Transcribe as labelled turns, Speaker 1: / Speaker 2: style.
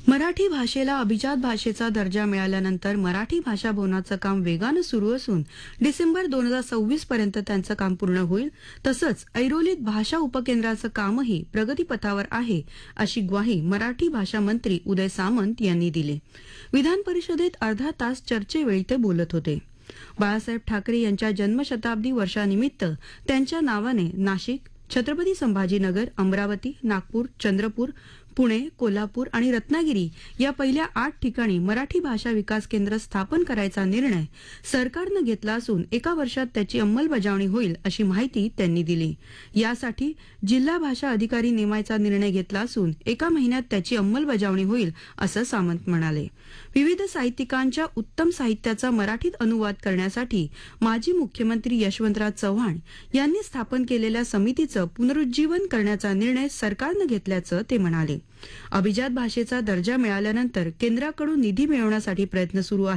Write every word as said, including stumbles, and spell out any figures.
Speaker 1: मराठी भाषेला अभिजात भाषेचा दर्जा मिळाल्यानंतर मराठी भाषा भवनाचं काम वेगानं सुरू असून डिसेंबर दोन हजार सव्वीस पर्यंत त्यांचं काम पूर्ण होईल. तसंच ऐरोलीत भाषा उपकेंद्राचं कामही प्रगतीपथावर आहे, अशी ग्वाही मराठी भाषा मंत्री उदय सामंत यांनी दिली. विधान परिषदेत अर्धा तास चर्चेवेळी ते बोलत होते. बाळासाहेब ठाकरे यांच्या जन्मशताब्दी वर्षानिमित्त त्यांच्या नावाने नाशिक, छत्रपती संभाजीनगर, अमरावती, नागपूर, चंद्रपूर, पुणे, कोल्हापूर आणि रत्नागिरी या पहिल्या आठ ठिकाणी मराठी भाषा विकास केंद्र स्थापन करायचा निर्णय सरकारनं घेतला असून एका वर्षात त्याची अंमलबजावणी होईल, अशी माहिती त्यांनी दिली. यासाठी जिल्हा भाषा अधिकारी नेमायचा निर्णय घेतला असून एका महिन्यात त्याची अंमलबजावणी होईल, असं सामंत म्हणाले. विविध साहित्यिकांच्या उत्तम साहित्याचा मराठीत अनुवाद करण्यासाठी माजी मुख्यमंत्री यशवंतराव चव्हाण यांनी स्थापन केलेल्या समितीचं पुनरुज्जीवन करण्याचा निर्णय सरकारनं घेतल्याचं ते म्हणाले. अभिजात भाषेचा दर्जा मिळाल्यानंतर केंद्राकडून निधी मिळवण्यासाठी प्रयत्न सुरू आहेत.